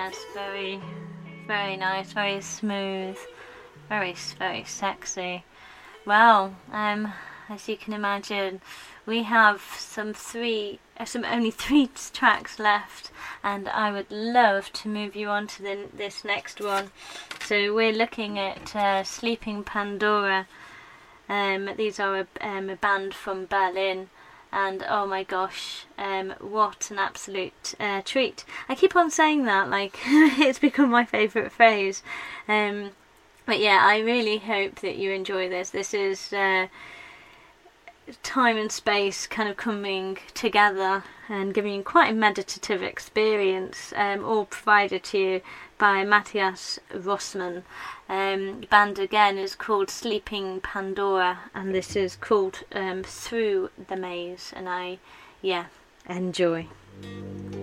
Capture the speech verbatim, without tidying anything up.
it's very, very nice, very smooth, very, very sexy. Well, um, as you can imagine, we have some three, uh, some only three tracks left, and I would love to move you on to the, this next one. So we're looking at uh, Sleeping Pandora. Um, these are a, um, a band from Berlin, and oh my gosh, um, what an absolute uh, treat. I keep on saying that, like it's become my favourite phrase. Um, but yeah, I really hope that you enjoy this. This is uh, time and space kind of coming together and giving you quite a meditative experience, um, all provided to you by Matthias Rossmann. Um, the band again is called Sleeping Pandora, and this is called um, Through the Maze, and I, yeah, enjoy.